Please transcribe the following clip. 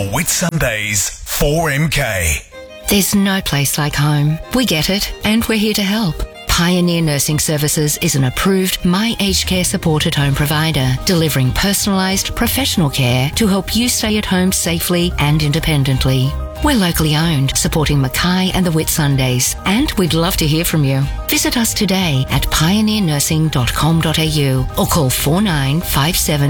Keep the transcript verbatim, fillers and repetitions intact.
Whitsundays four M K. There's no place like home. We get it, and we're here to help. Pioneer Nursing Services is an approved My Aged Care supported home provider, delivering personalised professional care to help you stay at home safely and independently. We're locally owned, supporting Mackay and the Whitsundays, and we'd love to hear from you. Visit us today at pioneer nursing dot com dot a u or call four nine five seven